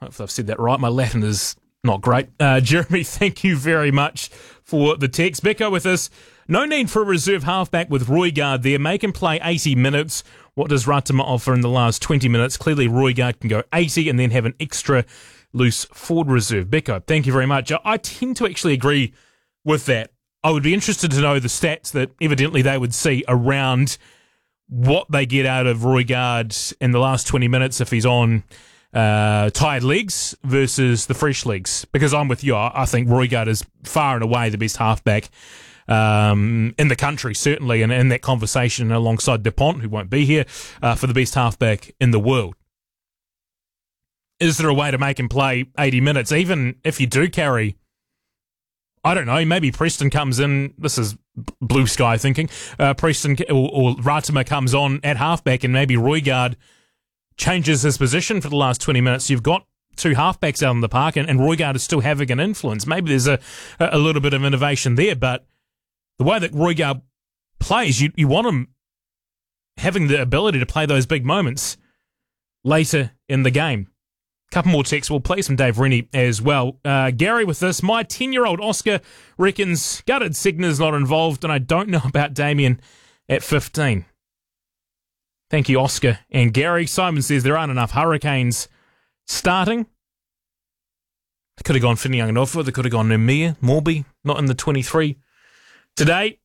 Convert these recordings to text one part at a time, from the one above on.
Hopefully I've said that right. My Latin is not great. Jeremy, thank you very much for the text. Becco with us. No need for a reserve halfback with Roygaard there. Make him play 80 minutes. What does Ratama offer in the last 20 minutes? Clearly Roygaard can go 80 and then have an extra loose forward reserve. Becco, thank you very much. I tend to actually agree with that. I would be interested to know the stats that evidently they would see around what they get out of Roygaard in the last 20 minutes if he's on tired legs versus the fresh legs. Because I'm with you. I think Roygaard is far and away the best halfback in the country, certainly, and in that conversation alongside Dupont, who won't be here, for the best halfback in the world. Is there a way to make him play 80 minutes, even if you do carry, I don't know, maybe Preston comes in, this is blue sky thinking, Preston or Ratama comes on at halfback and maybe Roygaard changes his position for the last 20 minutes. You've got two halfbacks out in the park and Roygaard is still having an influence. Maybe there's a little bit of innovation there, but the way that Roygaard plays, you want him having the ability to play those big moments later in the game. Couple more texts. We'll play some Dave Rennie as well. Gary with this. My 10-year-old Oscar reckons gutted Segner's not involved, and I don't know about Damien at 15. Thank you, Oscar and Gary. Simon says there aren't enough Hurricanes starting. They could have gone Whittingham. They could have gone Nemir, Morby, not in the 23 today.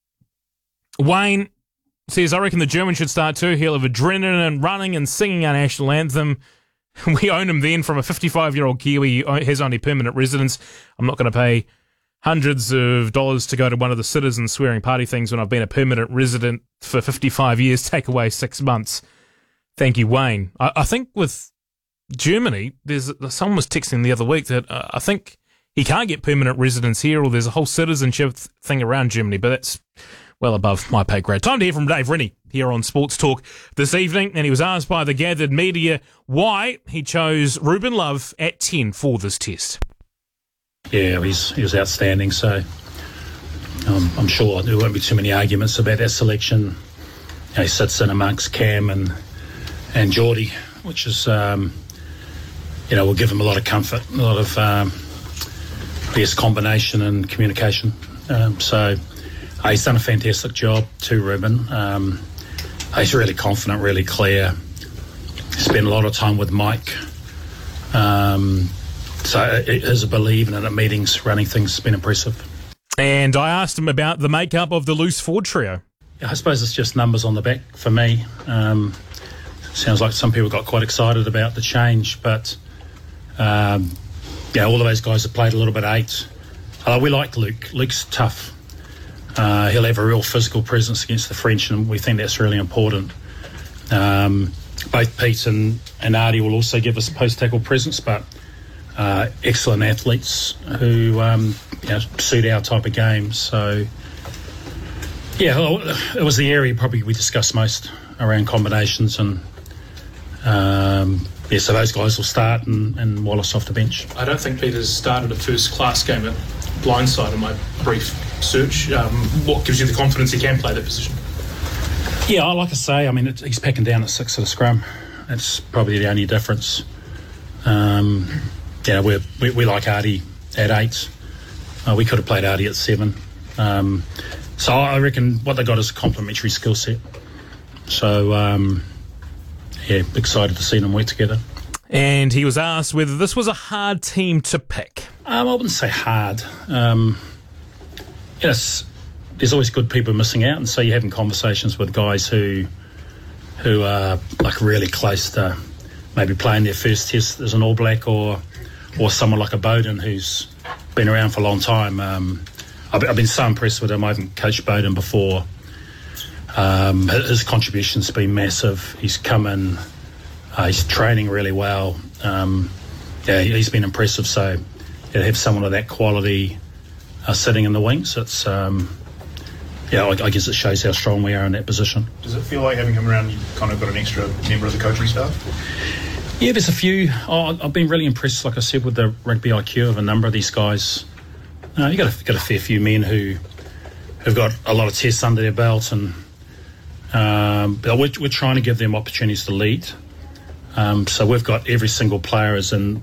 Wayne says, I reckon the German should start too. He'll have adrenaline and running and singing our national anthem. We own him then from a 55-year-old Kiwi who has only permanent residence. I'm not going to pay hundreds of dollars to go to one of the citizen swearing party things when I've been a permanent resident for 55 years, take away 6 months. Thank you, Wayne. I think with Germany, someone was texting the other week that I think he can't get permanent residence here, or there's a whole citizenship thing around Germany, but that's well above my pay grade. Time to hear from Dave Rennie here on Sports Talk this evening, and he was asked by the gathered media why he chose Ruben Love at 10 for this test. Yeah, he was outstanding, so I'm sure there won't be too many arguments about that selection. He sits in amongst Cam and Geordie, which is, will give him a lot of comfort, a lot of, combination and communication. So he's done a fantastic job too, Ruben. He's really confident, really clear. Spent a lot of time with Mike. So his believing in at meetings, running things has been impressive. And I asked him about the makeup of the loose forward trio. I suppose it's just numbers on the back for me. Sounds like some people got quite excited about the change, but all of those guys have played a little bit 8. We like Luke. Luke's tough. He'll have a real physical presence against the French, and we think that's really important. Both Pete and Artie will also give us post-tackle presence, but excellent athletes who suit our type of game. So, it was the area probably we discussed most around combinations, and so those guys will start and Wallace off the bench. I don't think Peter's started a first-class game at blindside in my brief search. What gives you the confidence he can play that position? Yeah, like I say, he's packing down at 6 at a scrum. That's probably the only difference. We like Artie at 8. We could have played Artie at 7. So I reckon what they got is a complementary skill set. So, excited to see them work together. And he was asked whether this was a hard team to pick. I wouldn't say hard. There's always good people missing out, and so you're having conversations with guys who are like really close to maybe playing their first test as an All Black, or someone like a Bowden who's been around for a long time. I've been so impressed with him. I haven't coached Bowden before. His contribution's been massive. He's come in, he's training really well. He's been impressive. So to have someone of that quality sitting in the wings, it's I guess it shows how strong we are in that position. Does it feel like having him around, you've kind of got an extra member of the coaching staff? Yeah, there's a few. I've been really impressed, like I said, with the rugby IQ of a number of these guys. You got a fair few men who have got a lot of tests under their belt, and we're trying to give them opportunities to lead. So we've got every single player is in